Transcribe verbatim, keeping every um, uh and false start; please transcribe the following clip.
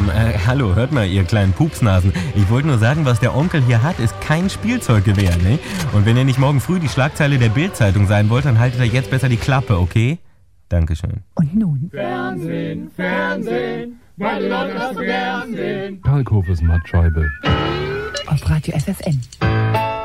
Ähm, äh, hallo, hört mal, ihr kleinen Pupsnasen. Ich wollte nur sagen, was der Onkel hier hat, ist kein Spielzeuggewehr, ne? Und wenn ihr nicht morgen früh die Schlagzeile der Bild-Zeitung sein wollt, dann haltet ihr jetzt besser die Klappe, okay? Dankeschön. Und nun? Fernsehen, Fernsehen, weil die Leute das so gern sehen. Kalkhofes Mattscheibe. Auf Radio F F N.